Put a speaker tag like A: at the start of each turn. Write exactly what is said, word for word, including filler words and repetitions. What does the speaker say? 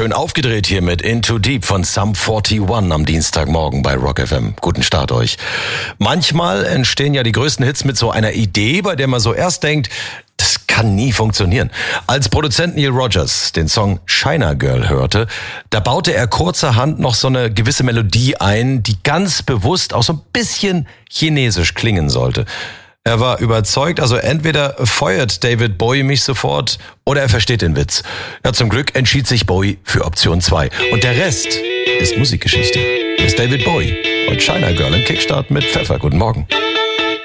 A: schön aufgedreht hier mit Into Deep von Sum einundvierzig am Dienstagmorgen bei Rock F M. Guten Start euch. Manchmal entstehen ja die größten Hits mit so einer Idee, bei der man so erst denkt, das kann nie funktionieren. Als Produzent Neil Rogers den Song China Girl hörte, da baute er kurzerhand noch so eine gewisse Melodie ein, die ganz bewusst auch so ein bisschen chinesisch klingen sollte. Er war überzeugt, also entweder feuert David Bowie mich sofort oder er versteht den Witz. Ja, zum Glück entschied sich Bowie für Option zwei. Und der Rest ist Musikgeschichte. Das ist David Bowie und China Girl im Kickstart mit Pfeffer. Guten Morgen.